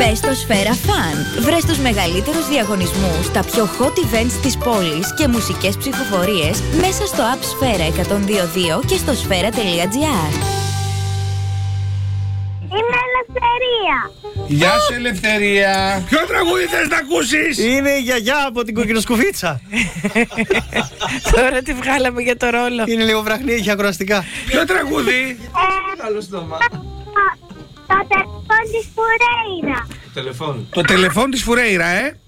Μπες στο Σφαίρα Fun. Βρες τους μεγαλύτερους διαγωνισμούς, τα πιο hot events της πόλης και μουσικές ψηφοφορίες μέσα στο app Σφαίρα 102.2 και στο σφαίρα.gr. Είμαι Ελευθερία. Γεια σου, Ελευθερία. Ποιο τραγούδι θες να ακούσεις? Είναι η γιαγιά από την κοκκινοσκουφίτσα. Τώρα τη βγάλαμε για το ρόλο. Είναι λίγο βραχνή, έχει ακροαστικά. Ποιο τραγούδι? Άλλο στόμα. Το τηλέφωνο της Φουρέιρα. Τηλεφώνου. Το τηλεφών της Φουρέιρα,